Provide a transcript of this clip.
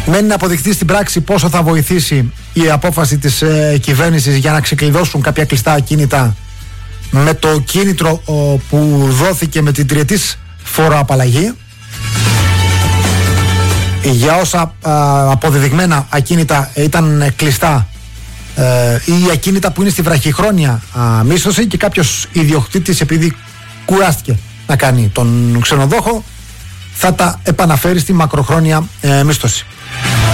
Μένει να αποδειχθεί στην πράξη πόσο θα βοηθήσει η απόφαση της κυβέρνησης για να ξεκλειδώσουν κάποια κλειστά ακίνητα με το κίνητρο που δόθηκε με την τριετής φοροαπαλλαγή για όσα αποδεδειγμένα ακίνητα ήταν κλειστά ή ακίνητα που είναι στη βραχυχρόνια μίσθωση, και κάποιος ιδιοκτήτης, επειδή κουράστηκε να κάνει τον ξενοδόχο, θα τα επαναφέρει στη μακροχρόνια μίσθωση.